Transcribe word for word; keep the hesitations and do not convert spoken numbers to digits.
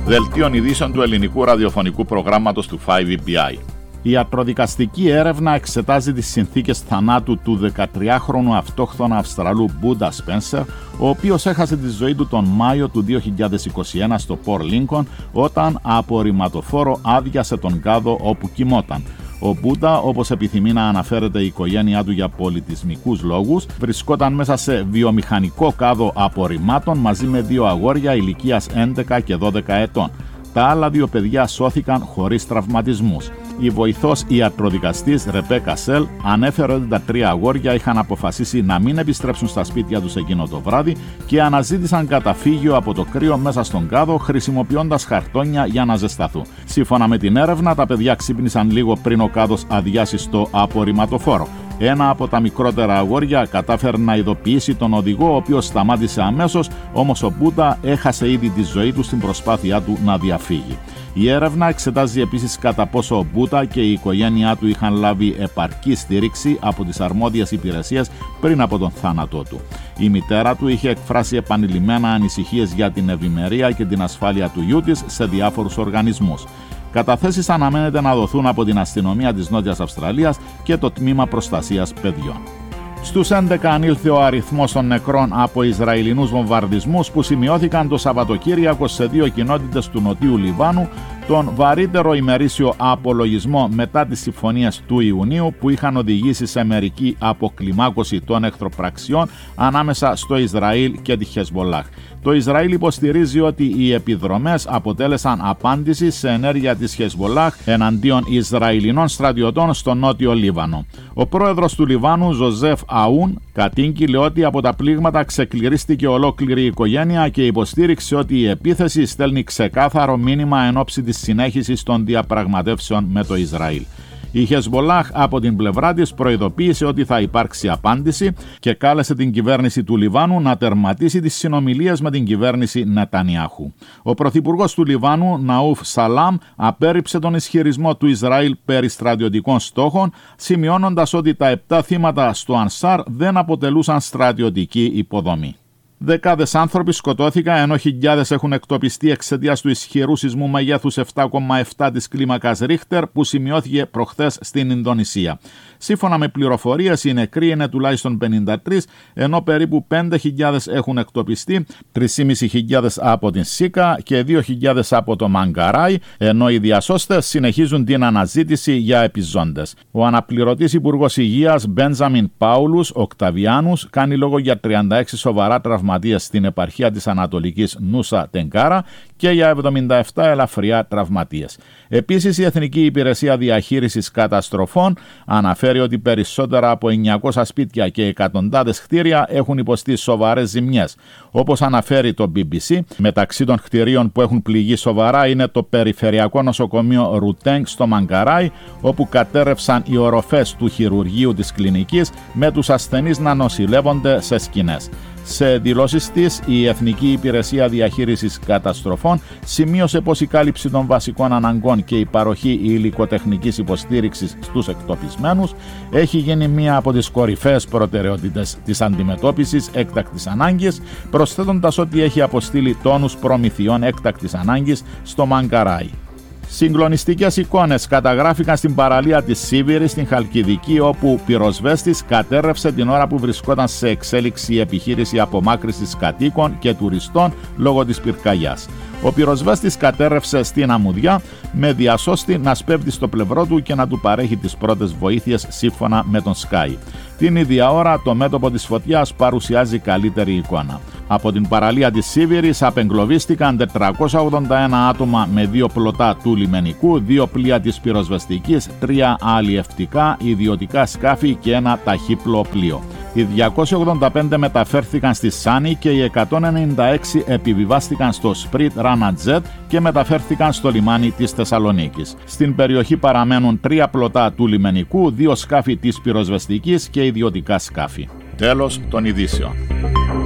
Δελτίων ειδήσεων του ελληνικού ραδιοφωνικού προγράμματος του φάιβ ι μπι άι. Η ιατροδικαστική έρευνα εξετάζει τις συνθήκες θανάτου του δεκατριάχρονου αυτόχθονα Αυστραλού Μπούντα Σπένσερ, ο οποίος έχασε τη ζωή του τον Μάιο του δύο χιλιάδες είκοσι ένα στο Πορτ Λίνκολν όταν από ρηματοφόρο άδειασε τον κάδο όπου κοιμόταν. Ο Μπούντα, όπως επιθυμεί να αναφέρεται η οικογένειά του για πολιτισμικούς λόγους, βρισκόταν μέσα σε βιομηχανικό κάδο απορριμμάτων μαζί με δύο αγόρια ηλικίας έντεκα και δώδεκα ετών. Τα άλλα δύο παιδιά σώθηκαν χωρίς τραυματισμούς. Η βοηθός ιατροδικαστής Ρεμπέκα Σέλ ανέφερε ότι τα τρία αγόρια είχαν αποφασίσει να μην επιστρέψουν στα σπίτια τους εκείνο το βράδυ και αναζήτησαν καταφύγιο από το κρύο μέσα στον κάδο χρησιμοποιώντας χαρτόνια για να ζεσταθούν. Σύμφωνα με την έρευνα, τα παιδιά ξύπνησαν λίγο πριν ο κάδος αδειάσει στο απορριμματοφόρο. Ένα από τα μικρότερα αγόρια κατάφερε να ειδοποιήσει τον οδηγό, ο οποίος σταμάτησε αμέσως, όμως ο Μπούντα έχασε ήδη τη ζωή του στην προσπάθειά του να διαφύγει. Η έρευνα εξετάζει επίσης κατά πόσο ο Μπούντα και η οικογένειά του είχαν λάβει επαρκή στήριξη από τις αρμόδιες υπηρεσίες πριν από τον θάνατό του. Η μητέρα του είχε εκφράσει επανειλημμένα ανησυχίες για την ευημερία και την ασφάλεια του γιού της σε διάφορους οργανισμούς. Καταθέσεις αναμένεται να δοθούν από την αστυνομία της Νότιας Αυστραλίας και το Τμήμα Προστασίας Παιδιών. Στους έντεκα ανήλθε ο αριθμός των νεκρών από Ισραηλινούς βομβαρδισμούς που σημειώθηκαν το Σαββατοκύριακο σε δύο κοινότητες του Νοτιού Λιβάνου, τον βαρύτερο ημερήσιο απολογισμό μετά τις συμφωνίες του Ιουνίου που είχαν οδηγήσει σε μερική αποκλιμάκωση των εχθροπραξιών ανάμεσα στο Ισραήλ και τη Χεσμολάχ. Το Ισραήλ υποστηρίζει ότι οι επιδρομές αποτέλεσαν απάντηση σε ενέργεια της Χεσμολάχ εναντίον Ισραηλινών στρατιωτών στο Νότιο Λίβανο. Ο πρόεδρος του Λιβάνου, Ζωζέφ Αούν, κατήγγειλε ότι από τα πλήγματα ξεκληρίστηκε ολόκληρη η οικογένεια και υποστήριξε ότι η επίθεση στέλνει ξεκάθαρο μήνυμα εν ώψη της συνέχισης των διαπραγματεύσεων με το Ισραήλ. Η Χεσμολάχ από την πλευρά της προειδοποίησε ότι θα υπάρξει απάντηση και κάλεσε την κυβέρνηση του Λιβάνου να τερματίσει τις συνομιλίες με την κυβέρνηση Νετανιάχου. Ο πρωθυπουργός του Λιβάνου, Ναούφ Σαλάμ, απέρριψε τον ισχυρισμό του Ισραήλ περί στρατιωτικών στόχων, σημειώνοντας ότι τα επτά θύματα στο Ανσάρ δεν αποτελούσαν στρατιωτική υποδομή. Δεκάδες άνθρωποι σκοτώθηκαν ενώ χιλιάδες έχουν εκτοπιστεί εξαιτίας του ισχυρού σεισμού μεγέθους επτά κόμμα επτά της κλίμακας Ρίχτερ που σημειώθηκε προχθές στην Ινδονησία. Σύμφωνα με πληροφορίες, οι νεκροί είναι τουλάχιστον πενήντα τρεις, ενώ περίπου πέντε χιλιάδες έχουν εκτοπιστεί, τρεις χιλιάδες πεντακόσιοι από την Σίκα και δύο χιλιάδες από το Μαγκαράι, ενώ οι διασώστες συνεχίζουν την αναζήτηση για επιζώντες. Ο αναπληρωτής Υπουργός Υγείας Μπέντζαμιν Πάουλους Οκταβιάνους κάνει λόγο για τριάντα έξι σοβαρά τραυματίες στην επαρχία της Ανατολικής Νούσα Τενκάρα και για εβδομήντα επτά ελαφριά τραυματίες. Επίσης, η Εθνική Υπηρεσία Διαχείρισης Καταστροφών αναφέρει ότι περισσότερα από εννιακόσια σπίτια και εκατοντάδες κτίρια έχουν υποστεί σοβαρές ζημιές. Όπως αναφέρει το μπι μπι σι, μεταξύ των κτιρίων που έχουν πληγεί σοβαρά είναι το Περιφερειακό Νοσοκομείο Ρουτέγκ στο Μαγκαράι, όπου κατέρρευσαν οι οροφές του χειρουργείου της κλινικής με τους ασθενείς να νοσηλεύονται σε σκηνές. Σε δηλώσεις της, η Εθνική Υπηρεσία Διαχείρισης Καταστροφών σημείωσε πως η κάλυψη των βασικών αναγκών και η παροχή υλικοτεχνικής υποστήριξης στους εκτοπισμένους έχει γίνει μία από τις κορυφαίες προτεραιότητες της αντιμετώπισης έκτακτης ανάγκης, προσθέτοντας ότι έχει αποστείλει τόνους προμηθειών έκτακτης ανάγκης στο Μαγκαράι. Συγκλονιστικές εικόνες καταγράφηκαν στην παραλία της Σίβηρης στην Χαλκιδική, όπου πυροσβέστης κατέρρευσε την ώρα που βρισκόταν σε εξέλιξη η επιχείρηση απομάκρυσης κατοίκων και τουριστών λόγω της πυρκαγιάς. Ο πυροσβέστης κατέρρευσε στην αμμουδιά με διασώστη να σπέβδει στο πλευρό του και να του παρέχει τις πρώτες βοήθειες σύμφωνα με τον Sky. Την ίδια ώρα το μέτωπο της φωτιάς παρουσιάζει καλύτερη εικόνα. Από την παραλία της Σίβηρης απεγκλωβίστηκαν τετρακόσια ογδόντα ένα άτομα με δύο πλωτά του λιμενικού, δύο πλοία της πυροσβεστικής, τρία αλλιευτικά, ιδιωτικά σκάφη και ένα ταχύπλο πλοίο. Οι διακόσιοι ογδόντα πέντε μεταφέρθηκαν στη Σάνη και οι εκατόν ενενήντα έξι επιβιβάστηκαν στο Σπριτ Ράνα Τζετ και μεταφέρθηκαν στο λιμάνι της Θεσσαλονίκης. Στην περιοχή παραμένουν τρία πλωτά του λιμενικού, δύο σκάφη της πυροσβεστικής και ιδιωτικά σκάφη. Τέλος των ειδήσεων.